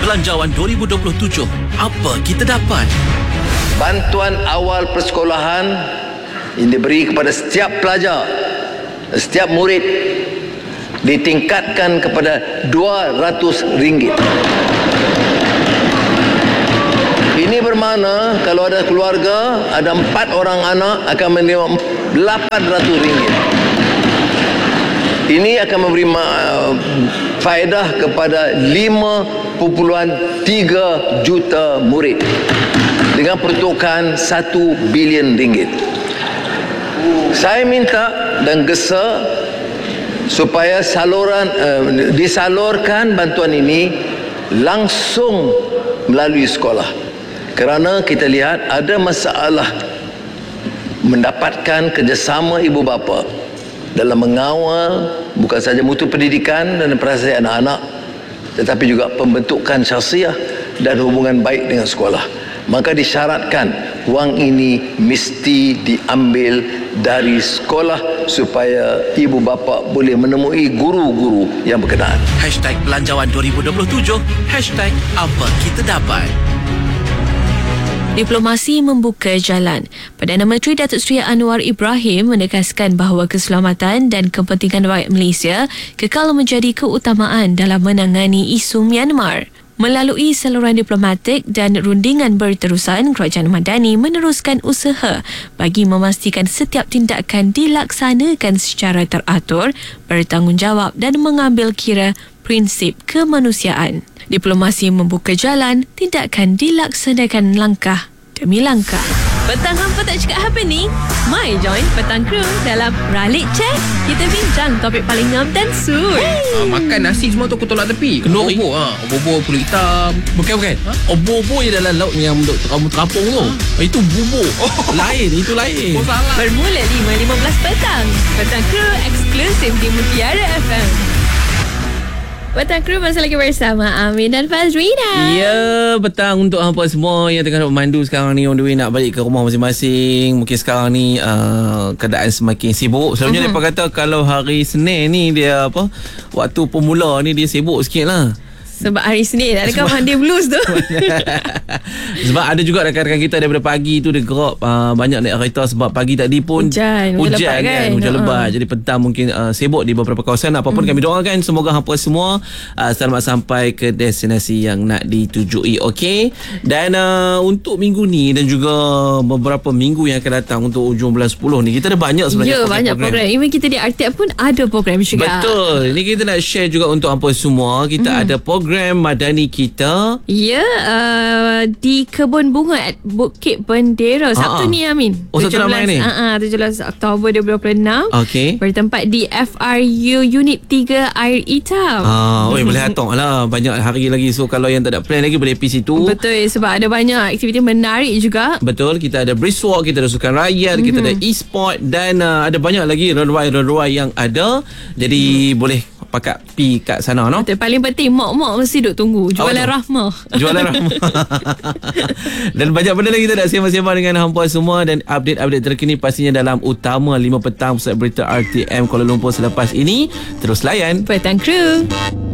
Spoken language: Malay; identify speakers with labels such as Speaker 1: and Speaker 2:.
Speaker 1: Belanjawan 2027. Apa kita dapat?
Speaker 2: Bantuan awal persekolahan yang diberi kepada setiap pelajar, setiap murid ditingkatkan kepada RM200. Ini bermakna kalau ada keluarga, ada 4 orang anak akan menerima RM800. Ini akan memberi faedah kepada 5.3 juta murid dengan peruntukan RM1 bilion. Saya minta dan gesa supaya disalurkan bantuan ini langsung melalui sekolah. Kerana kita lihat ada masalah mendapatkan kerjasama ibu bapa dalam mengawal bukan saja mutu pendidikan dan perasaan anak-anak, tetapi juga pembentukan syahsiah dan hubungan baik dengan sekolah. Maka disyaratkan wang ini mesti diambil dari sekolah supaya ibu bapa boleh menemui guru-guru yang berkenaan.
Speaker 1: #Belanjawan 2027. #Apa kita dapat?
Speaker 3: Diplomasi membuka jalan. Perdana Menteri Datuk Seri Anwar Ibrahim menegaskan bahawa keselamatan dan kepentingan rakyat Malaysia kekal menjadi keutamaan dalam menangani isu Myanmar. Melalui saluran diplomatik dan rundingan berterusan, Kerajaan Madani meneruskan usaha bagi memastikan setiap tindakan dilaksanakan secara teratur, bertanggungjawab dan mengambil kira prinsip kemanusiaan. Diplomasi membuka jalan, tindakan dilaksanakan langkah demi langkah. Petang hampa tak cakap apa ni? Mai join Petang Crew dalam Ralik Chat. Kita bincang topik paling ngam dan suit.
Speaker 4: Makan nasi semua tu aku tolak tepi.
Speaker 1: Kenduri.
Speaker 4: Obor kulit hitam.
Speaker 1: Bukan. Obor-obor yang dalam laut yang rambut terapung tu. Itu bubur. Lain, itu lain.
Speaker 3: Bermula 5.15 petang. Petang Crew eksklusif di Mutiara FM. Petang Crew masih lagi bersama Amin dan Fazrina.
Speaker 4: Ya, petang untuk hampa semua yang tengah memandu sekarang ni on the way nak balik ke rumah masing-masing. Mungkin sekarang ni keadaan semakin sibuk. Selalunya mereka kata kalau hari Senin ni dia waktu pemula ni dia sibuk sikit lah.
Speaker 3: Sebab hari Senin adakah Monday Blues tu?
Speaker 4: Sebab ada juga rakan-rakan kita daripada pagi tu dia gerak banyak naik kereta sebab pagi tadi pun
Speaker 3: hujan kan?
Speaker 4: Hujan lebat. Jadi petang mungkin sibuk di beberapa kawasan. Apapun kami doakan semoga hampa semua selamat sampai ke destinasi yang nak ditujui. Okey. Dan untuk minggu ni dan juga beberapa minggu yang akan datang untuk hujung bulan 10 ni kita ada banyak sebenarnya
Speaker 3: banyak program. Even kita di RTM pun ada program juga.
Speaker 4: Betul. Ini kita nak share juga untuk hampa semua. Kita ada program Madani kita.
Speaker 3: Ya, di Kebun Bunga at Bukit Bendera Sabtu ni Amin.
Speaker 4: 1 Ramai ni.
Speaker 3: 17 Oktober 2026.
Speaker 4: Okey.
Speaker 3: Bertempat di FRU Unit 3 Air Hitam.
Speaker 4: Boleh hatok lah. Banyak hari lagi. So kalau yang tak ada plan lagi boleh pergi situ.
Speaker 3: Betul, sebab ada banyak aktiviti menarik juga.
Speaker 4: Betul. Kita ada brisk walk, kita ada sukan rakyat, kita ada e-sport dan ada banyak lagi runway yang ada. Jadi boleh pakat pi kat sana no.
Speaker 3: Betul, paling penting mak-mak mesti duk tunggu jualan rahmah.
Speaker 4: Jualan rahmah. Dan banyak benda lagi kita nak sembang-sembang dengan hampa semua dan update-update terkini pastinya dalam Utama 5 petang pusat berita RTM Kuala Lumpur selepas ini. Terus layan
Speaker 3: Petang Crew.